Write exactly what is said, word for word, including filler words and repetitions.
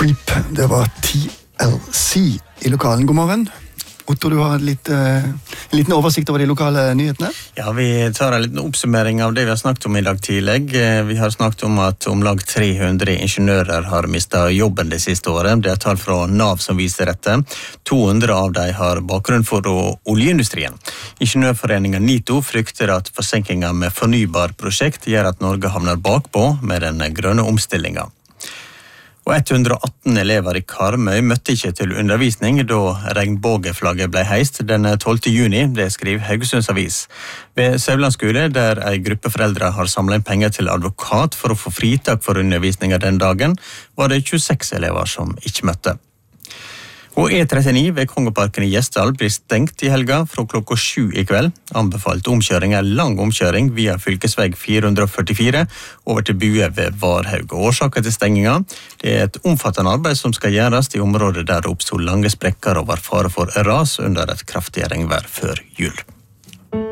Creep, det var T L C i lokalen. God morgen. Otto, du har litt, uh, en liten oversikt over de lokale nyhetene? Ja, vi tar en liten oppsummering av det vi har snakket om i dag tidlig. Vi har snakket om at om lag tre hundre ingeniører har mistet jobben det siste året. Det er tall fra NAV som viser dette. to hundre av dem har bakgrunn for oljeindustrien. Ingeniørforeningen NITO frykter at forsinkelser med fornybarprosjekt gjør at Norge havner bakpå med den grønne omstillingen. Og hundre og atten elever i Karmøy møtte ikke til undervisning da regnbågeflagget ble heist den tolvte juni, det skriver Haugesunds Avis. Ved Sauland skole, der en gruppe foreldre har samlet inn penger til advokat for å få fritak for undervisningen den dagen, var det tjueseks elever som ikke møtte. Og E trettini ved Kongeparken i Gjesdal blir stengt i helga fra klokka sju i kveld. Anbefalt omkjøring er lang omkjøring via fylkesvei fire hundre og førtifire over til Bue ved Varhaug. Årsaken til stenginga, det er et omfattende arbeid som skal gjøres i området der det oppstod lange sprekker og var fare for ras under et kraftig regnvær før jul.